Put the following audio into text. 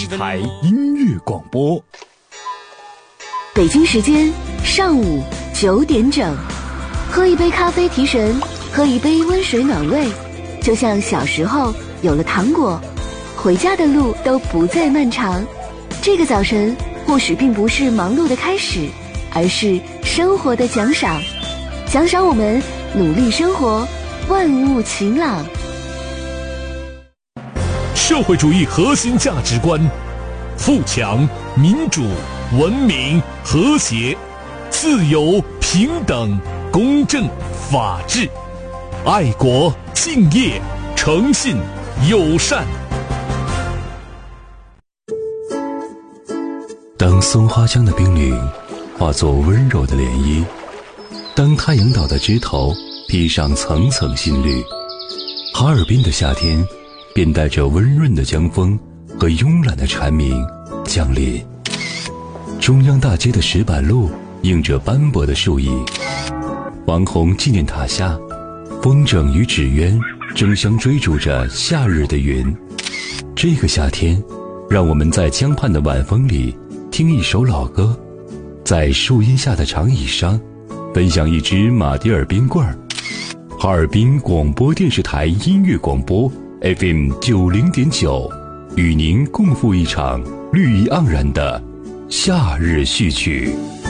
视台音乐广播。 北京时间上午9点整，喝一杯咖啡提神，喝一杯温水暖胃，就像小时候有了糖果，回家的路都不再漫长。这个早晨或许并不是忙碌的开始，而是生活的奖赏，奖赏我们努力生活，万物晴朗。 社会主义核心价值观：富强、民主、文明、和谐、自由、平等、公正、法治、爱国、敬业、诚信、友善。 当松花江的冰凌化作温柔的涟漪，当太阳岛的枝头披上层层新绿，哈尔滨的夏天便带着温润的江风和慵懒的蝉鸣降临。中央大街的石板路映着斑驳的树影，王洪纪念塔下，风筝与纸鸢争相追逐着夏日的云。这个夏天，让我们在江畔的晚风里听一首老歌，在树荫下的长椅上分享一支马迭尔冰棍儿。哈尔滨广播电视台音乐广播 FM 90.9，与您共赴一场绿意盎然的夏日序曲。